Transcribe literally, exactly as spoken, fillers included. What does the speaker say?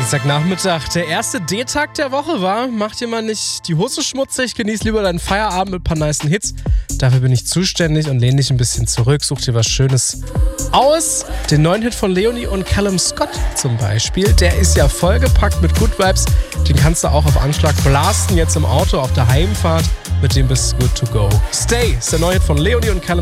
Dienstagnachmittag, der erste D-Tag der Woche war. Mach dir mal nicht die Hose schmutzig, genieß lieber deinen Feierabend mit ein paar nicen Hits. Dafür bin ich zuständig und lehne dich ein bisschen zurück. Such dir was Schönes aus. Den neuen Hit von Leonie und Callum Scott zum Beispiel. Der ist ja vollgepackt mit Good Vibes. Den kannst du auch auf Anschlag blasten, jetzt im Auto auf der Heimfahrt. Mit dem bist du good to go. Stay ist der neue Hit von Leonie und Callum